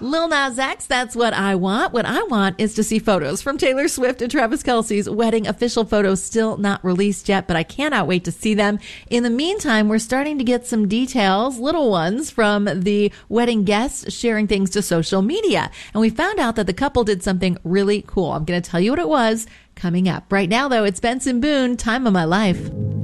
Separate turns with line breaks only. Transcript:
Lil Nas X, That's What I Want. What I want is to see photos from Taylor Swift and Travis Kelce's wedding. Official photos still not released yet, but I cannot wait to see them. In the meantime, we're starting to get some details, little ones, from the wedding guests sharing things to social media. And we found out that the couple did something really cool. I'm going to tell you what it was coming up. Right now, though, it's Benson Boone, Time of My Life.